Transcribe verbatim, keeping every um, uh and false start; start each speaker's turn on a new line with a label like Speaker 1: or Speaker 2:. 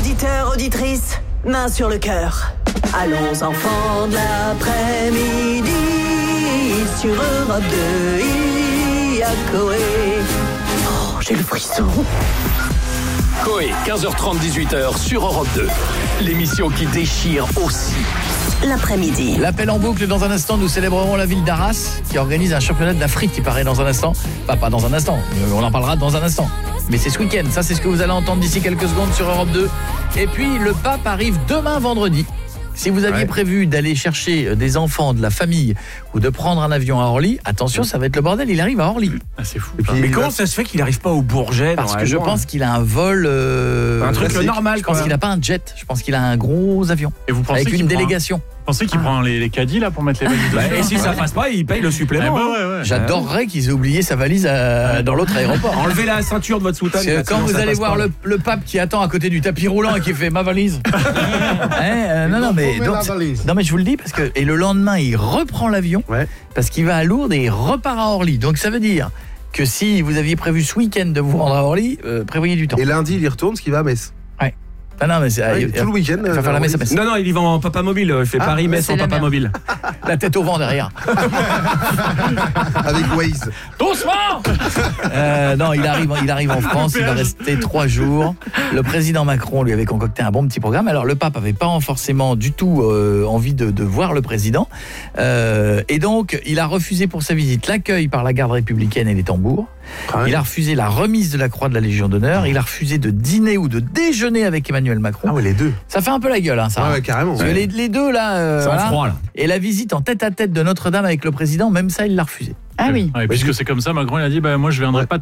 Speaker 1: Auditeurs, auditrices, main sur le cœur. Allons enfants de l'après-midi, sur Europe deux, il y a Coé. Oh, j'ai le frisson.
Speaker 2: Coé, quinze heures trente, dix-huit heures sur Europe deux. L'émission qui déchire aussi
Speaker 1: l'après-midi.
Speaker 3: L'appel en boucle dans un instant, nous célébrerons la ville d'Arras qui organise un championnat d'Afrique qui paraît dans un instant. Enfin, pas dans un instant, on en parlera dans un instant. Mais c'est ce week-end, ça c'est ce que vous allez entendre d'ici quelques secondes sur Europe deux. Et puis le pape arrive demain vendredi. Si vous aviez ouais. prévu d'aller chercher des enfants de la famille ou de prendre un avion à Orly, attention, ça va être le bordel, il arrive à Orly.
Speaker 4: Ah, c'est fou.
Speaker 5: Puis, mais comment ça se fait qu'il n'arrive pas au Bourget?
Speaker 3: Parce que je pense qu'il a un vol... Euh,
Speaker 5: un truc normal.
Speaker 3: Je pense qu'il n'a pas un jet, je pense qu'il a un gros avion.
Speaker 4: Et vous pensez
Speaker 3: avec une délégation.
Speaker 4: Un... Vous pensez qu'il ah. prend les, les caddies là pour mettre les valises
Speaker 5: bah, Et si ça passe pas, il paye le supplément.
Speaker 4: Eh bah, ouais, ouais.
Speaker 3: J'adorerais qu'ils aient oublié sa valise à, dans l'autre aéroport.
Speaker 5: Enlevez la ceinture de votre soutane.
Speaker 3: Quand vous allez voir le, le pape qui attend à côté du tapis roulant et qui fait ma valise. hein, euh, non, non, mais, donc, non, mais je vous le dis parce que et le lendemain, il reprend l'avion ouais. parce qu'il va à Lourdes et il repart à Orly. Donc ça veut dire que si vous aviez prévu ce week-end de vous rendre à Orly, euh, prévoyez du temps.
Speaker 6: Et lundi, il y retourne, ce qui va à Metz.
Speaker 3: Ouais. Ah non, mais c'est,
Speaker 6: ouais,
Speaker 3: il,
Speaker 6: tout le week-end.
Speaker 3: Il va faire la messe à Metz.
Speaker 5: Non, non, il y va en papa mobile. Il fait ah, Paris-Metz en papa merde. Mobile.
Speaker 3: La tête au vent derrière.
Speaker 6: Avec Waze.
Speaker 3: Doucement euh, Non, il arrive, il arrive en France, il va rester trois jours. Le président Macron lui avait concocté un bon petit programme. Alors, le pape n'avait pas forcément du tout euh, envie de, de voir le président. Euh, et donc, il a refusé pour sa visite l'accueil par la garde républicaine et les tambours. Ah ouais. Il a refusé la remise de la croix de la Légion d'honneur. Il a refusé de dîner ou de déjeuner avec Emmanuel Macron.
Speaker 6: Ah ouais, les deux.
Speaker 3: Ça fait un peu la gueule, hein, ça.
Speaker 6: Ah ouais, carrément.
Speaker 3: Parce que les, les deux, là... Euh,
Speaker 5: c'est en froid, là.
Speaker 3: Et la visite en tête-à-tête de Notre-Dame avec le président, même ça, il l'a refusé.
Speaker 4: Ah oui. Ouais, puisque c'est comme ça, Macron, il a dit, bah, moi, je viendrai pas